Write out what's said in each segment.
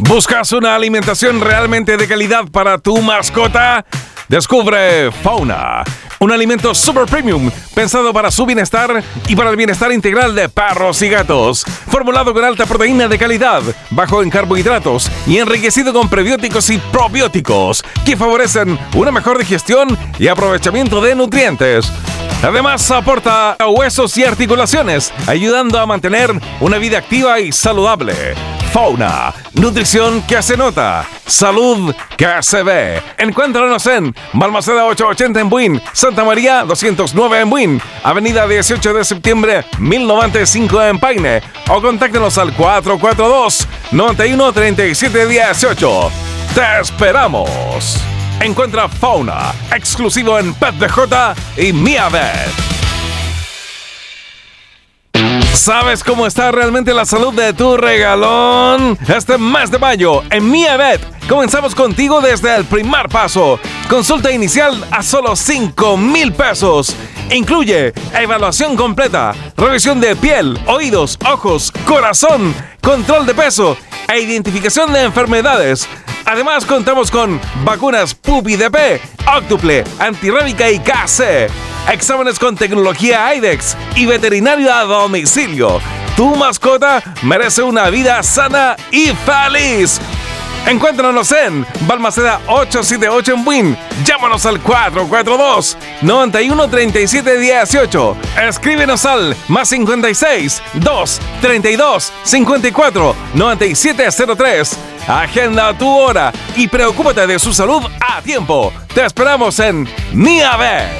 ¿Buscas una alimentación realmente de calidad para tu mascota? Descubre Fauna, un alimento super premium pensado para su bienestar y para el bienestar integral de perros y gatos. Formulado con alta proteína de calidad, bajo en carbohidratos y enriquecido con prebióticos y probióticos que favorecen una mejor digestión y aprovechamiento de nutrientes. Además, aporta huesos y articulaciones, ayudando a mantener una vida activa y saludable. Fauna, nutrición que se nota, salud que se ve. Encuéntranos en Balmaceda 880 en Buin, Santa María 209 en Buin, Avenida 18 de septiembre 1095 en Paine, o contáctenos al 442-913718. ¡Te esperamos! Encuentra Fauna, exclusivo en Pet DJ y Miavet. ¿Sabes cómo está realmente la salud de tu regalón? Este mes de mayo, en Miavet, comenzamos contigo desde el primer paso. Consulta inicial a solo 5,000 pesos. Incluye evaluación completa, revisión de piel, oídos, ojos, corazón, control de peso e identificación de enfermedades. Además, contamos con vacunas Pupi DP, Octuple, Antirrábica y KC, exámenes con tecnología IDEX y veterinario a domicilio. Tu mascota merece una vida sana y feliz. Encuéntranos en Balmaceda 878 en Buin. Llámanos al 442-913718. Escríbenos al +56 2 32 54 9703. Agenda tu hora y preocúpate de su salud a tiempo. Te esperamos en Miavet.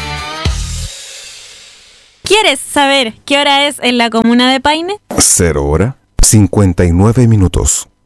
¿Quieres saber qué hora es en la comuna de Paine? 0 hora 59 minutos.